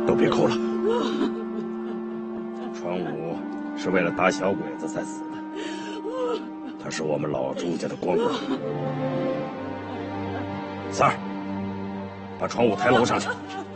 都别哭了。传武是为了打小鬼子才死的，他是我们老朱家的光棍。三儿，把传武抬楼上去。